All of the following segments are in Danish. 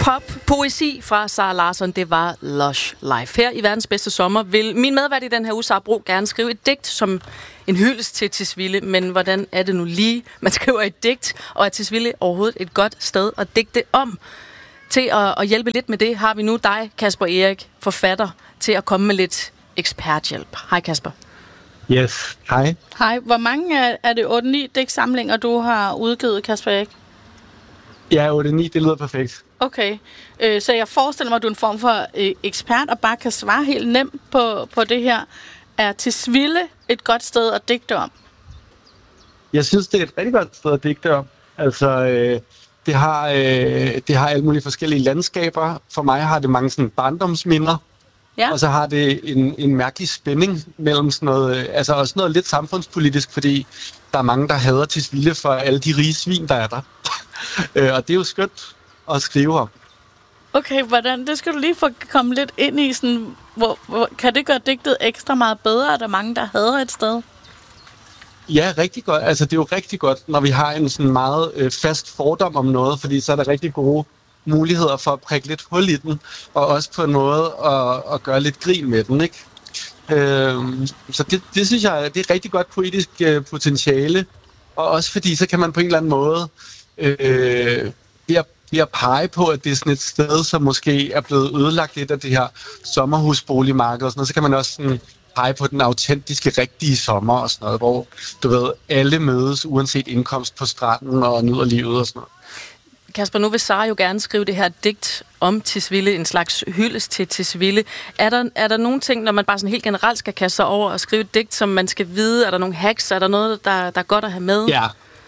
Pop-poesi fra Sara Larsson, det var Lush Life. Her i Verdens Bedste Sommer vil min medvært i den her uge, Sara Bro, gerne skrive et digt som en hyldest til Tisvilde. Men hvordan er det nu lige, man skriver et digt, og er Tisvilde overhovedet et godt sted at digte om? Til at hjælpe lidt med det, har vi nu dig, Kasper Erik, forfatter, til at komme med lidt eksperthjælp. Hej Kasper. Yes, hej. Hej. Hvor mange er det 8-9 digtsamlinger, du har udgivet, Kasper Erik? Ja, 8-9, det lyder perfekt. Okay, så jeg forestiller mig, at du er en form for ekspert, og bare kan svare helt nemt på det her. Er Tisvilde et godt sted at digte om? Jeg synes, det er et rigtig godt sted at digte om. Altså, det har alle mulige forskellige landskaber. For mig har det mange sådan barndomsminder. Ja. Og så har det en mærkelig spænding mellem sådan noget, altså også noget lidt samfundspolitisk, fordi der er mange, der hader Tisvilde for alle de rige svin, der er der. Og det er jo skønt at skrive om. Okay, hvordan? Det skal du lige få komme lidt ind i. Sådan, hvor kan det gøre digtet ekstra meget bedre, at der er mange, der hader et sted? Ja, rigtig godt. Altså, det er jo rigtig godt, når vi har en sådan meget fast fordom om noget, fordi så er der rigtig gode muligheder for at prikke lidt hul i den, og også på en måde at gøre lidt grin med den, ikke? Så det synes jeg, det er rigtig godt poetisk potentiale, og også fordi, så kan man på en eller anden måde ved at pege på, at det er sådan et sted, som måske er blevet ødelagt lidt af det her sommerhusboligmarked og sådan noget, så kan man også sådan pege på den autentiske, rigtige sommer og sådan noget, hvor, du ved, alle mødes uanset indkomst på stranden og nyder livet og sådan noget. Kasper, nu vil Sara jo gerne skrive det her digt om Tisvilde, en slags hyldest til Tisvilde. Er der nogle ting, når man bare sådan helt generelt skal kaste sig over og skrive et digt, som man skal vide? Er der nogle hacks? Er der noget, der er godt at have med? Ja.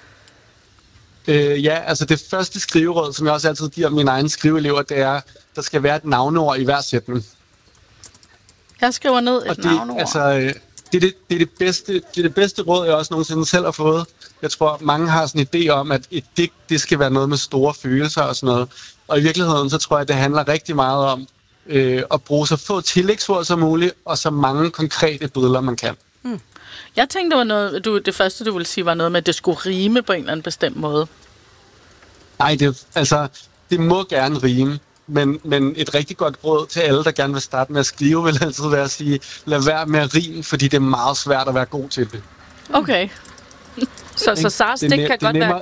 Ja, altså det første skriveråd, som jeg også altid giver mine egne skriveelever, det er, der skal være et navneord i hver sætning. Jeg skriver ned et navneord. Altså, det er det bedste råd, jeg også nogensinde selv har fået. Jeg tror, mange har sådan en idé om, at et digt, det skal være noget med store følelser og sådan noget. Og i virkeligheden, så tror jeg, det handler rigtig meget om at bruge så få tillægsord som muligt, og så mange konkrete billeder, man kan. Jeg tænkte, det var noget, det første, du ville sige, var noget med, at det skulle rime på en eller anden bestemt måde. Nej, det må gerne rime. Men et rigtig godt råd til alle, der gerne vil starte med at skrive, vil altid være at sige, lad være med at rime, fordi det er meget svært at være god til det. Okay. Så Saras digt kan godt være...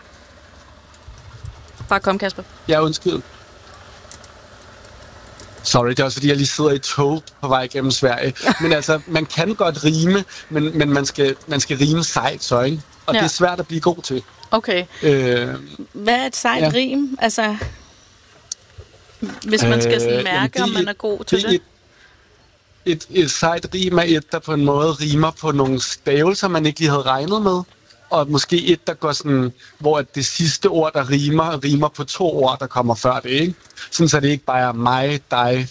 Bare kom, Kasper. Ja, undskyld. Sorry, det er også fordi, jeg lige sidder i tog på vej gennem Sverige. Men altså, man kan godt rime, men man skal rime sejt, så, ikke? Og det er svært at blive god til. Okay. Hvad er et sejt rim? Altså, hvis man skal sådan mærke, om man er god til det? Et sejt rim er et, der på en måde rimer på nogle stavelser, man ikke lige havde regnet med. Og måske et, der går sådan, hvor det sidste ord, der rimer på 2 ord, der kommer før det, ikke? Sådan så det ikke bare er mig, dig,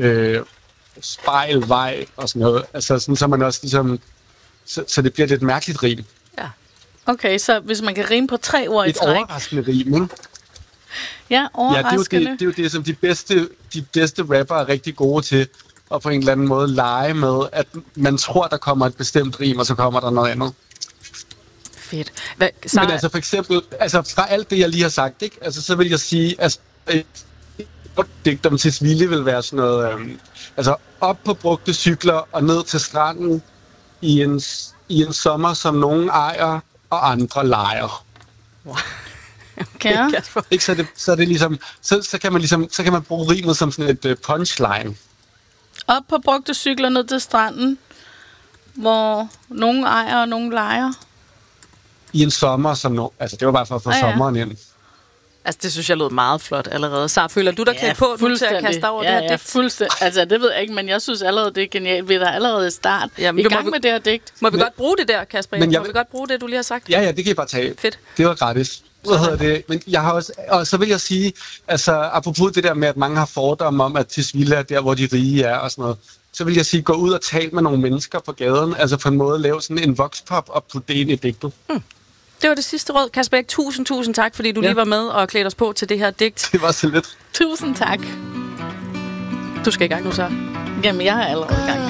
spejl, vej og sådan noget. Altså sådan, så man også ligesom, så det bliver lidt mærkeligt rim. Ja. Okay, så hvis man kan rime på 3 ord i træk. Et overraskende rim, ikke? Ja, overraskende. Ja, det er jo det, som de bedste rapper er rigtig gode til. Og på en eller anden måde lege med, at man tror, der kommer et bestemt rim, og så kommer der noget andet. Fedt. Men altså for eksempel, altså fra alt det, jeg lige har sagt, ikke? Altså så vil jeg sige, at et digt om Tisvilde vil være sådan noget, altså op på brugte cykler og ned til stranden i en sommer, som nogen ejer og andre lejer. Wow. Okay. Ikke, så er det ligesom, så kan man bruge rimet som sådan et punchline. Op på brugte cykler ned til stranden, hvor nogen ejer og nogen lejer. I en sommer, som altså det var bare for at få sommeren ind. Altså det synes jeg lød meget flot allerede. Så føler du dig klædt på nu til at kaste over det her digt? Ja, fuldstændig. Altså det ved jeg ikke, men jeg synes allerede, det er genialt. Vi er der allerede i start i gang med det her digt. Må vi godt bruge det der, Kasper? Må vi godt bruge det, du lige har sagt? Ja, det kan I bare tage. Fedt. Det var gratis. Hvad hedder det? Men jeg har også, og så vil jeg sige, altså apropos det der med, at mange har fordomme om, at Tisvilde er der, hvor de rige er og sådan noget, så vil jeg sige, gå ud og tale med nogle mennesker på gaden, altså på en måde lave sådan en voxpop og putte det ind i digtet. Det var det sidste råd. Kasper Erik, tusind tak, fordi du lige var med og klædte os på til det her digt. Det var så lidt. Tusind tak. Du skal i gang nu, så. Jamen, jeg er allerede i gang.